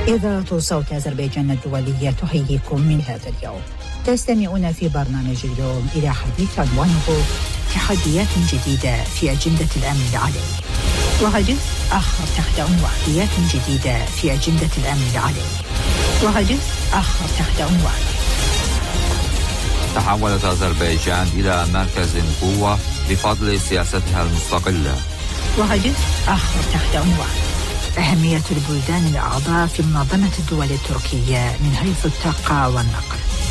إذاعة صوت أذربيجان الدولية تحييكم من هذا اليوم. تستمعون في برنامج اليوم إلى حديث عنوانه تحديات جديدة في أجندة الأمن العالمي، وحديث آخر تحت عنوان تحديات جديدة في أجندة الأمن العالمي، وحديث آخر تحت عنوان تحولت أذربيجان إلى مركز قوة بفضل سياستها المستقلة، وحديث آخر تحت عنوان أهمية البلدان الأعضاء في منظمة الدول التركية من حيث الطاقة والنقل،